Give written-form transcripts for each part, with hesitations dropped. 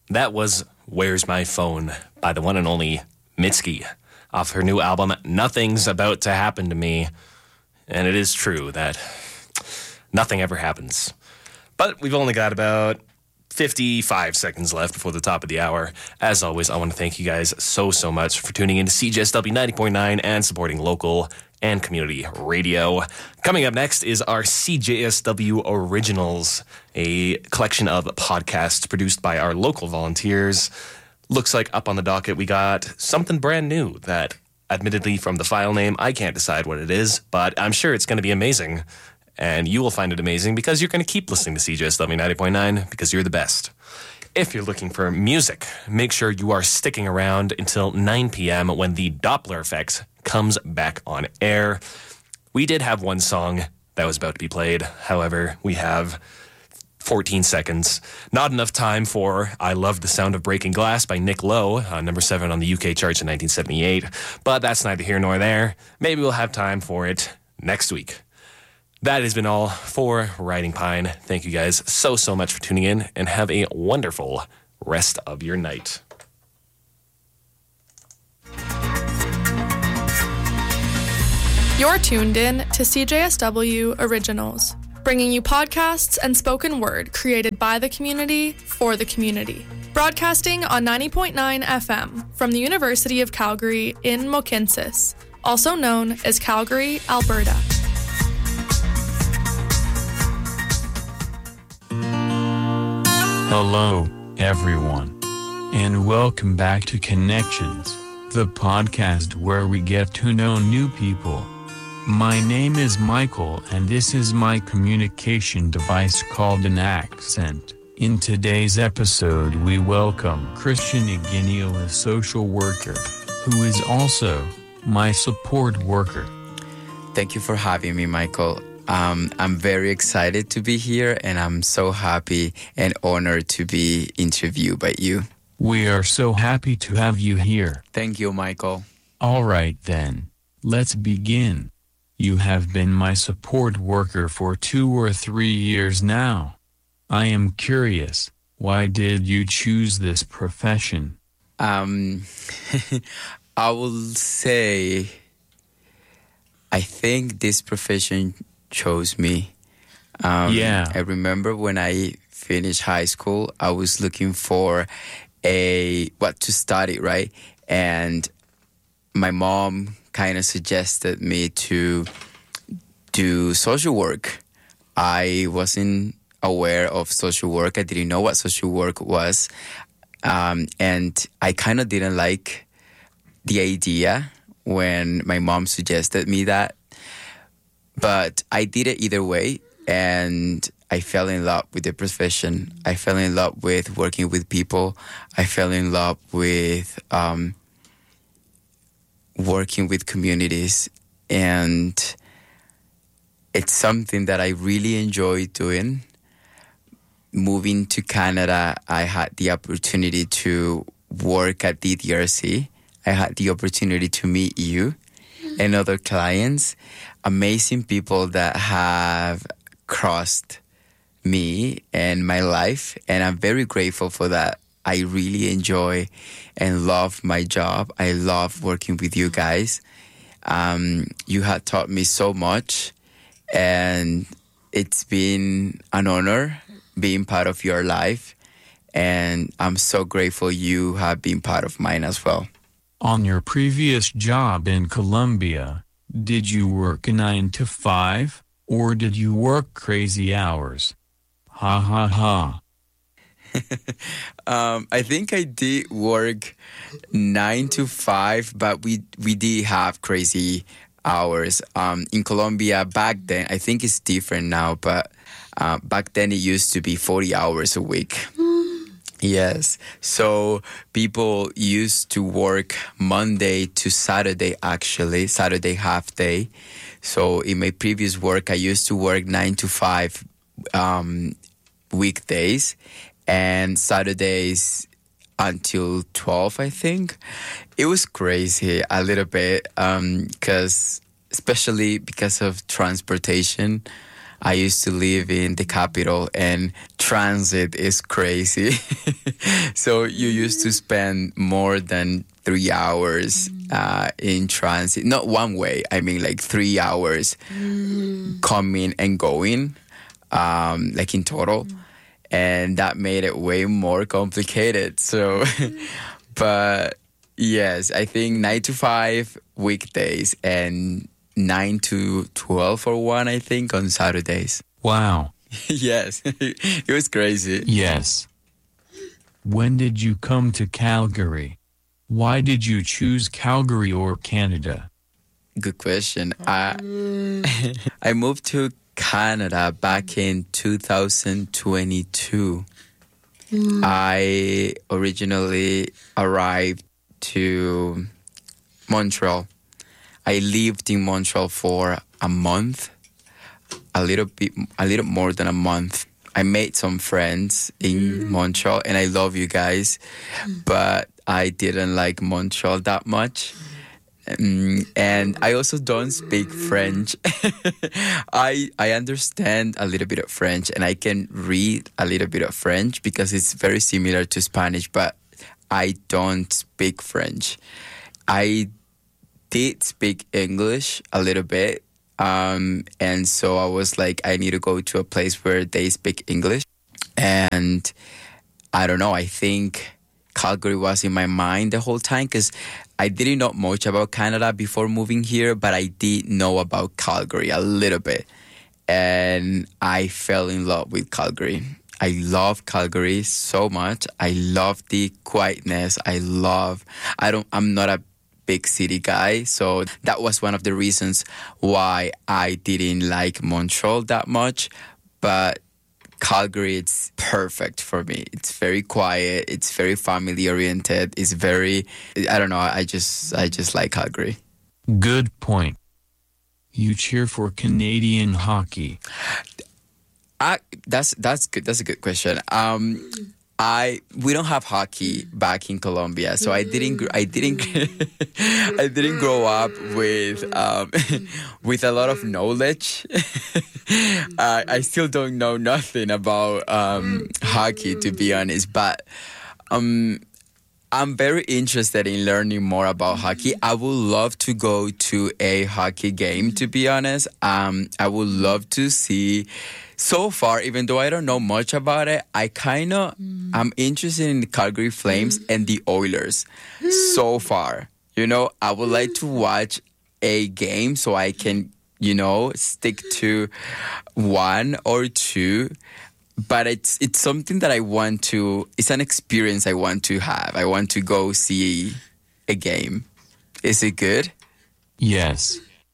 That was Where's My Phone by the one and only Mitski off her new album, Nothing's About to Happen to Me. And it is true that nothing ever happens. But we've only got about 55 seconds left before the top of the hour. As always, I want to thank you guys so much for tuning in to CJSW 90.9 and supporting local and community radio. Coming up next is our CJSW Originals, a collection of podcasts produced by our local volunteers. Looks like up on the docket we got something brand new that, admittedly from the file name, I can't decide what it is, but I'm sure it's going to be amazing. And you will find it amazing because you're going to keep listening to CJSW 90.9 because you're the best. If you're looking for music, make sure you are sticking around until 9 p.m. when the Doppler Effect comes back on air. We did have one song that was about to be played. However, we have 14 seconds. Not enough time for I Love the Sound of Breaking Glass by Nick Lowe, number 7 on the UK charts in 1978. But that's neither here nor there. Maybe we'll have time for it next week. That has been all for Riding Pine. Thank you guys so much for tuning in, and have a wonderful rest of your night. You're tuned in to CJSW Originals, bringing you podcasts and spoken word created by the community for the community. Broadcasting on 90.9 FM from the University of Calgary in Mohkinstsis, also known as Calgary, Alberta. Hello, everyone, and welcome back to Connections, the podcast where we get to know new people. My name is Michael, and this is my communication device called an accent. In today's episode, we welcome Christian Eugenio, a social worker, who is also my support worker. Thank you for having me, Michael. I'm very excited to be here, and I'm so happy and honored to be interviewed by you. We are so happy to have you here. Thank you, Michael. All right then, let's begin. You have been my support worker for 2 or 3 years now. I am curious, why did you choose this profession? I will say, I think this profession chose me. I remember when I finished high school, I was looking for what to study, right? And my mom kind of suggested me to do social work. I wasn't aware of social work. I didn't know what social work was. And I kind of didn't like the idea when my mom suggested me that. But I did it either way, and I fell in love with the profession. I fell in love with working with people. I fell in love with working with communities, and it's something that I really enjoy doing. Moving to Canada, I had the opportunity to work at DDRC. I had the opportunity to meet you and other clients, amazing people that have crossed me and my life, and I'm very grateful for that. I really enjoy and love my job. I love working with you guys. You have taught me so much, and it's been an honor being part of your life, and I'm so grateful you have been part of mine as well. On your previous job in Colombia, did you work 9 to 5, or did you work crazy hours? Ha ha ha. I think I did work 9 to 5, but we did have crazy hours. In Colombia back then, I think it's different now, but back then it used to be 40 hours a week. Yes. So people used to work Monday to Saturday, actually, Saturday half day. So in my previous work, I used to work 9 to 5 weekdays, and Saturdays until 12, I think. It was crazy a little bit, especially because of transportation. I used to live in the capital, and transit is crazy. So you used to spend more than 3 hours in transit. Not one way, I mean like 3 hours coming and going, like in total. And that made it way more complicated. So, but yes, I think 9 to 5 weekdays and 9 to 12 or 1, I think, on Saturdays. Wow. Yes, it was crazy. Yes. When did you come to Calgary? Why did you choose Calgary or Canada? Good question. I moved to Canada back in 2022. I originally arrived to Montreal. I lived in Montreal for a month, a little more than a month. I made some friends in Montreal, and I love you guys, but I didn't like Montreal that much. And I also don't speak French. I understand a little bit of French, and I can read a little bit of French because it's very similar to Spanish, but I don't speak French. I did speak English a little bit, and so I was like, I need to go to a place where they speak English. And I don't know, I think Calgary was in my mind the whole time because I didn't know much about Canada before moving here, but I did know about Calgary a little bit. And I fell in love with Calgary. I love Calgary so much. I love the quietness. I'm not a big city guy, so that was one of the reasons why I didn't like Montreal that much. But Calgary, it's perfect for me. It's very quiet. It's very family oriented. It's very, I don't know. I just like Calgary. Good point. You cheer for Canadian hockey. That's good. That's a good question. We don't have hockey back in Colombia, so I didn't I didn't grow up with with a lot of knowledge. I still don't know nothing about hockey, to be honest, but I'm very interested in learning more about hockey. I would love to go to a hockey game, to be honest. I would love to see. So far, even though I don't know much about it, I'm interested in the Calgary Flames and the Oilers. So far, I would like to watch a game so I can, stick to one or two. But it's something that it's an experience I want to have. I want to go see a game. Is it good? Yes.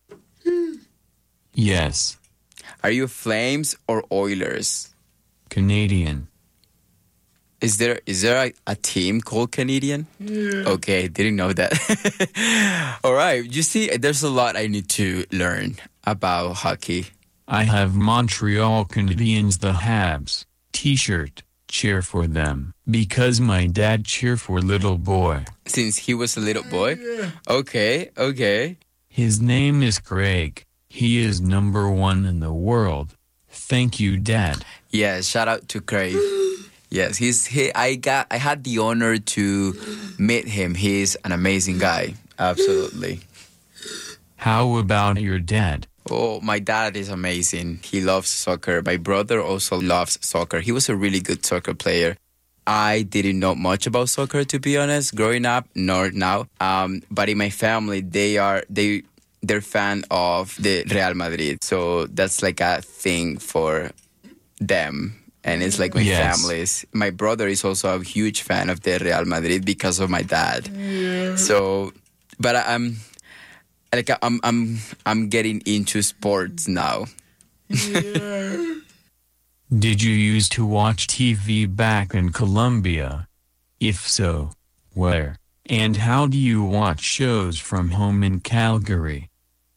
Yes. Are you Flames or Oilers? Canadian. Is there a team called Canadian? Yeah. Okay, didn't know that. All right, you see, there's a lot I need to learn about hockey. I have Montreal Canadiens, the Habs, t-shirt, cheer for them, because my dad cheer for little boy. Since he was a little boy? Yeah. Okay. His name is Craig. He is number 1 in the world. Thank you, Dad. Yeah, shout out to Craig. Yes, I had the honor to meet him. He's an amazing guy. Absolutely. How about your dad? Oh, my dad is amazing. He loves soccer. My brother also loves soccer. He was a really good soccer player. I didn't know much about soccer, to be honest, growing up, nor now. But in my family, they're fan of the Real Madrid. So that's like a thing for them. And it's like my family's. My brother is also a huge fan of the Real Madrid because of my dad. Yeah. So, but I'm getting into sports now. Yeah. Did you used to watch TV back in Colombia? If so, where? And how do you watch shows from home in Calgary?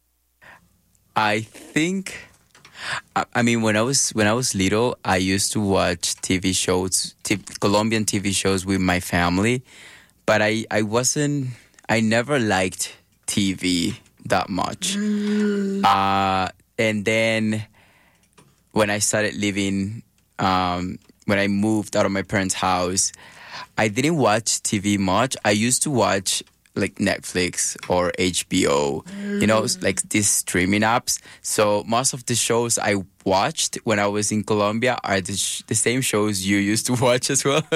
I think, when I was little, I used to watch TV shows, Colombian TV shows with my family, but I never liked TV that much. And then when I started living, when I moved out of my parents' house, I didn't watch TV much. I used to watch like Netflix or HBO, like these streaming apps. So most of the shows I watched when I was in Colombia are the same shows you used to watch as well.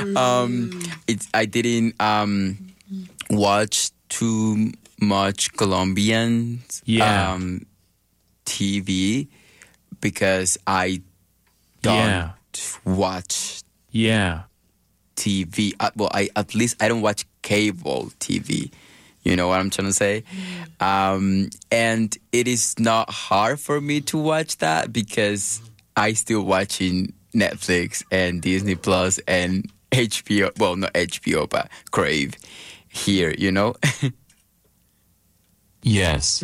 I didn't watch too much Colombian TV because I don't watch TV. At least I don't watch cable TV. You know what I'm trying to say? And it is not hard for me to watch that because I still watching Netflix and Disney Plus and HBO. Well, not HBO, but Crave here, Yes.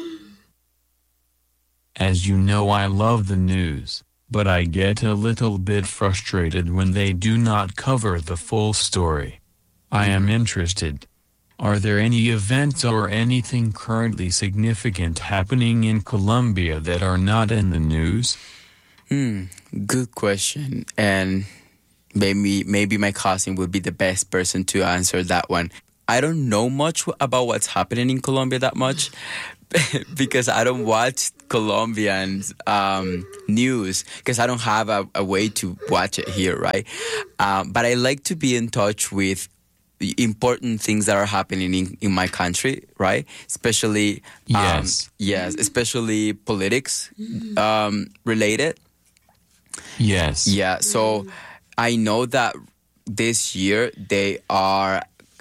As you know, I love the news, but I get a little bit frustrated when they do not cover the full story. I am interested. Are there any events or anything currently significant happening in Colombia that are not in the news? Good question. And maybe my cousin would be the best person to answer that one. I don't know much about what's happening in Colombia that much because I don't watch Colombian news because I don't have a way to watch it here, right? But I like to be in touch with important things that are happening in my country, right? Especially, especially politics related. Yes. Yeah. So I know that this year they are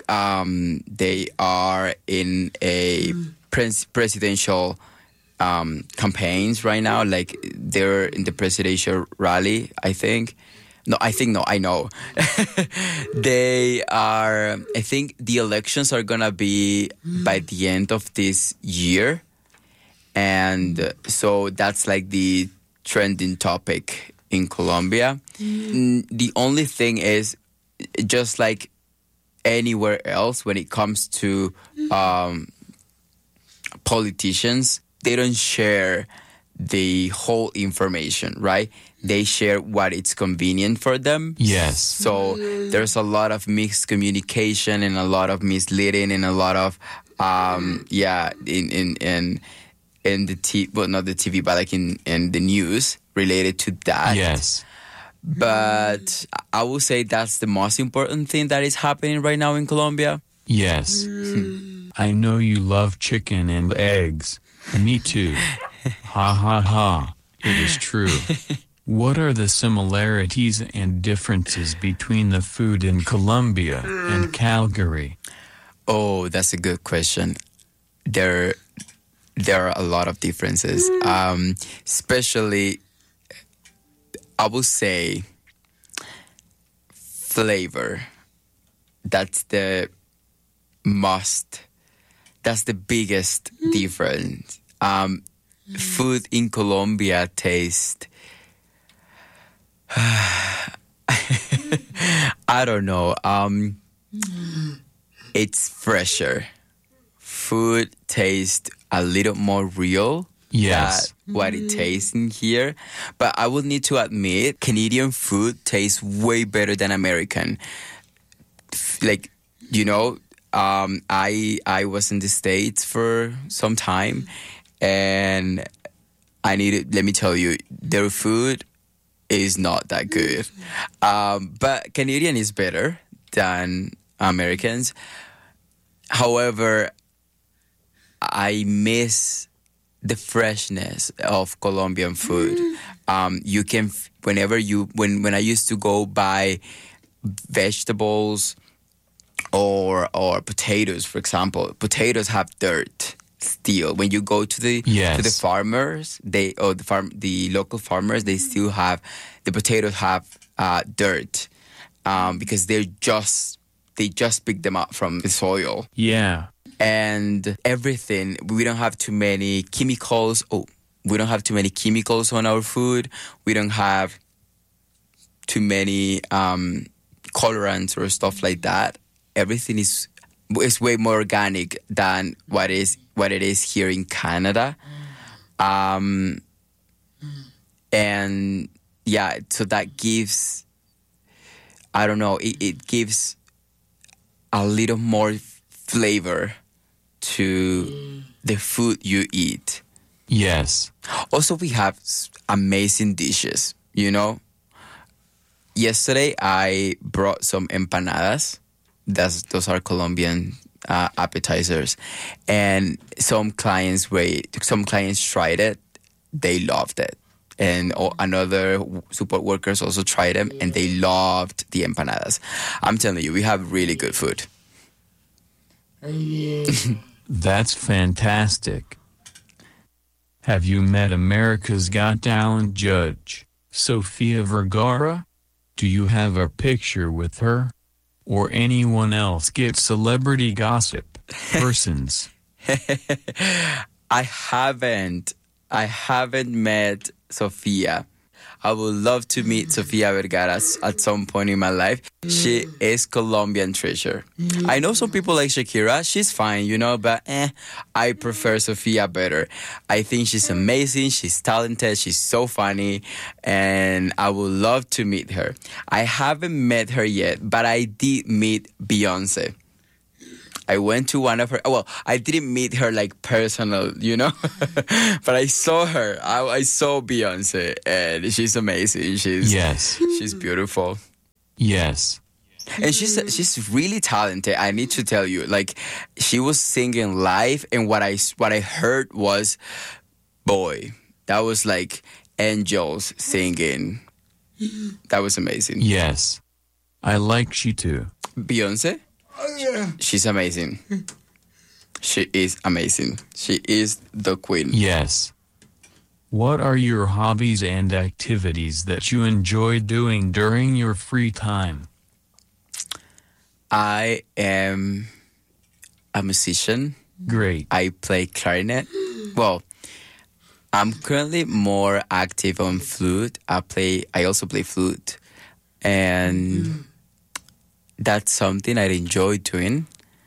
in a presidential campaigns right now. Like they're in the presidential rally, I think. I know. They are, I think the elections are going to be by the end of this year. And so that's like the trending topic in Colombia. The only thing is, just like anywhere else, when it comes to politicians, they don't share the whole information, right? They share what is convenient for them. Yes. So there's a lot of miscommunication and a lot of misleading and a lot of in the TV, well, not the TV, but like in the news related to that. Yes. But I would say that's the most important thing that is happening right now in Colombia. Yes. I know you love chicken and eggs. Me too. Ha ha ha. It is true. What are the similarities and differences between the food in Colombia and Calgary? Oh, that's a good question. There are a lot of differences. Especially, I would say, flavor. That's the biggest difference. Food in Colombia tastes, I don't know. It's fresher. Food tastes a little more real. Yes. Than what it tastes in here. But I would need to admit, Canadian food tastes way better than American. Like, I was in the States for some time, and let me tell you, their food is not that good. But Canadian is better than Americans. However, I miss the freshness of Colombian food. You can, when I used to go buy vegetables or potatoes, for example, potatoes have dirt still. When you go to the farmers, the local farmers, they still have, the potatoes have dirt because they just pick them up from the soil. Yeah. And everything, we don't have too many chemicals. We don't have too many chemicals on our food. We don't have too many colorants or stuff like that. Everything is way more organic than what it is here in Canada. And yeah, so that gives, I don't know, it gives a little more flavor to the food you eat. Yes. Also, we have amazing dishes, you know. Yesterday, I brought some empanadas. Those are Colombian appetizers. And some clients tried it. They loved it. And another support workers also tried them, and they loved the empanadas. I'm telling you, we have really good food. That's fantastic. Have you met America's Got Talent judge, Sofia Vergara? Do you have a picture with her? Or anyone else get celebrity gossip persons? I haven't met Sofia. I would love to meet Sofia Vergara at some point in my life. She is Colombian treasure. I know some people like Shakira. She's fine, you know, but I prefer Sofia better. I think she's amazing. She's talented. She's so funny. And I would love to meet her. I haven't met her yet, but I did meet Beyonce. I went to one of her. Well, I didn't meet her like personal, you know, but I saw her. I saw Beyonce, and she's amazing. She's beautiful. Yes, and she's really talented. I need to tell you, like, she was singing live, and what I heard was, boy, that was like angels singing. That was amazing. Yes, I like she too. Beyonce. She's amazing. She is amazing. She is the queen. Yes. What are your hobbies and activities that you enjoy doing during your free time? I am a musician. Great. I play clarinet. Well, I'm currently more active on flute. I also play flute. And that's something I enjoy doing.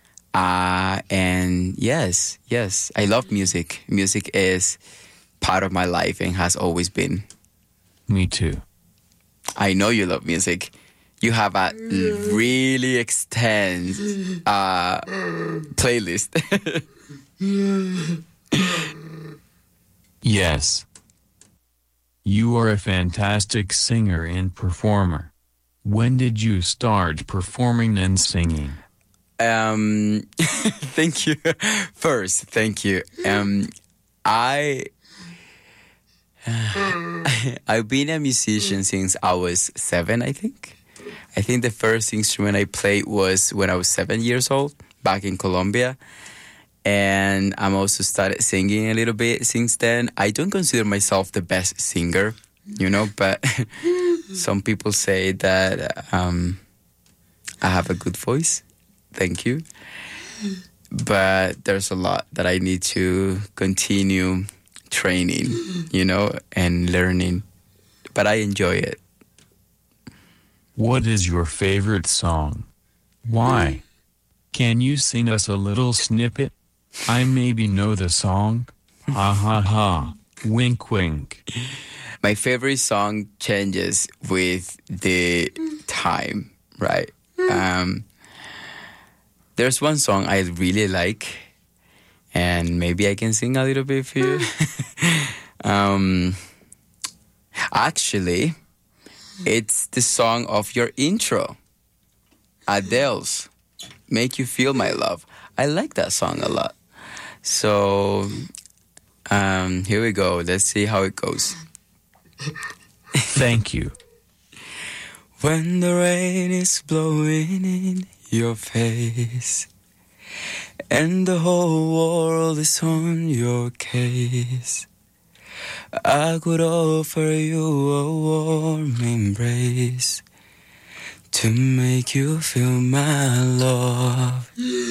And yes, I love music. Music is part of my life and has always been. Me too. I know you love music. You have a really extensive playlist. Yes. You are a fantastic singer and performer. When did you start performing and singing? Thank you. First, thank you. I've been a musician since I was 7, I think. I think the first instrument I played was when I was 7 years old, back in Colombia. And I'm also started singing a little bit since then. I don't consider myself the best singer, you know, but some people say that I have a good voice. Thank you. But there's a lot that I need to continue training, you know, and learning. But I enjoy it. What is your favorite song? Why? Can you sing us a little snippet? I maybe know the song. Ha ha ha. Wink wink. My favorite song changes with the time, right? There's one song I really like, and maybe I can sing a little bit for you. Actually, it's the song of your intro, Adele's Make You Feel My Love. I like that song a lot. So, here we go. Let's see how it goes. Thank you. When the rain is blowing in your face and the whole world is on your case, I could offer you a warm embrace to make you feel my love.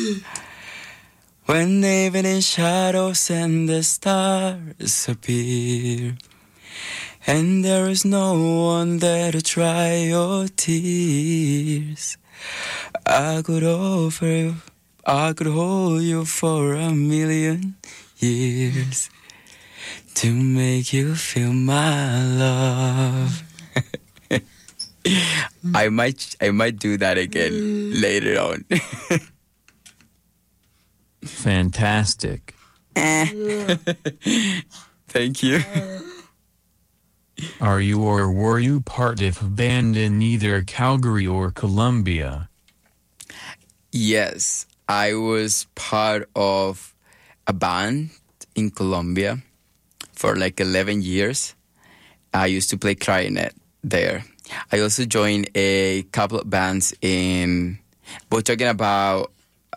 When the evening shadows and the stars appear, and there is no one there to dry your tears, I could hold you for 1,000,000 years. to make you feel my love. I might do that again later on. Fantastic. Thank you. Are you or were you part of a band in either Calgary or Colombia? Yes, I was part of a band in Colombia for like 11 years. I used to play clarinet there. I also joined a couple of bands we're talking about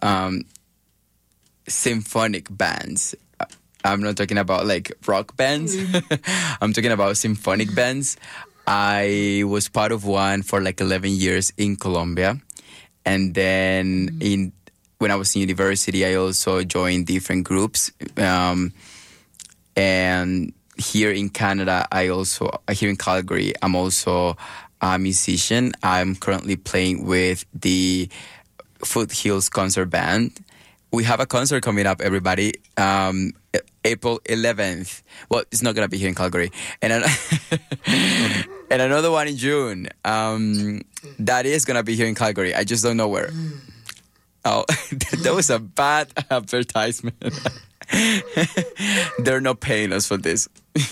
symphonic bands. I'm not talking about like rock bands. I'm talking about symphonic bands. I was part of one for like 11 years in Colombia. And then when I was in university, I also joined different groups. And here in Canada, here in Calgary, I'm also a musician. I'm currently playing with the Foothills Concert Band. We have a concert coming up, everybody, April 11th. Well, it's not going to be here in Calgary. And another one in June. That is going to be here in Calgary. I just don't know where. Oh, that was a bad advertisement. They're not paying us for this.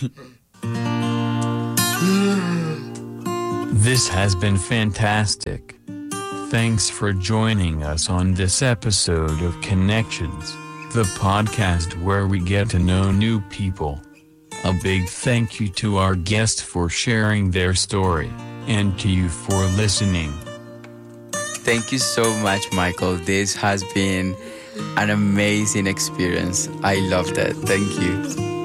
This has been fantastic. Thanks for joining us on this episode of Connections, the podcast where we get to know new people. A big thank you to our guests for sharing their story, and to you for listening. Thank you so much, Michael. This has been an amazing experience. I loved it. Thank you.